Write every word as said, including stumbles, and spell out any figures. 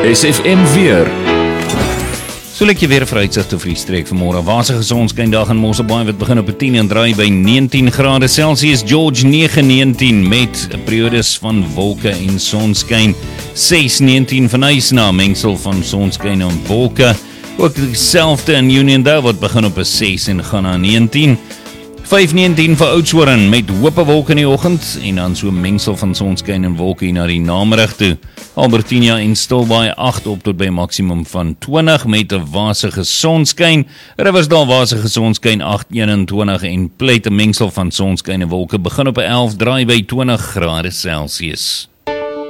S F M weer. So lyk jy weer vir uitsig te vir die streek vanmôre. Wasige sonskyn dag in Mosselbaai wat begin op tien en draai by negentien grade Celsius. George negen negentien met periodes van wolke en sonskyn. ses negentien van Huisna, mengsel van sonskyn en wolke. Ook dieselfde in Uniondale wat begin op ses en gaan na negentien. vyf negentien vir Oudtshoorn met hoop wolke in die oggend en dan so mengsel van sonskyn en wolke hier na die namiddag toe. Albertina en Stilbaai agt op tot by maksimum van twintig met 'n wasige sonskyn. Riversdal wasige sonskyn agt eenentwintig en Pleit 'n mengsel van sonskyn en wolke begin op elf draai by twintig grade Celsius.